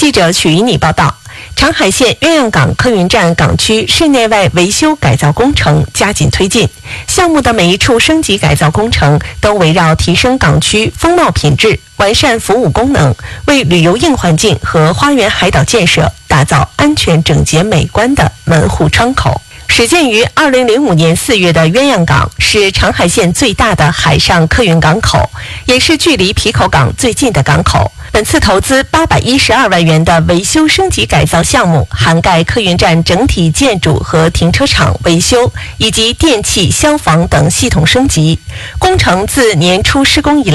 记者许怡妮报道。长海县鸳鸯港客运站港区室内外维修改造工程加紧推进，项目的每一处升级改造工程都围绕提升港区风貌品质、完善服务功能，为旅游硬环境和花园海岛建设打造安全、整洁、美观的门户窗口。始建于2005年4月的鸳鸯港是长海县最大的海上客运港口，也是距离皮口港最近的港口。本次投资812万元的维修升级改造项目，涵盖客运站整体建筑和停车场维修，以及电气、消防等系统升级。工程自年初施工以来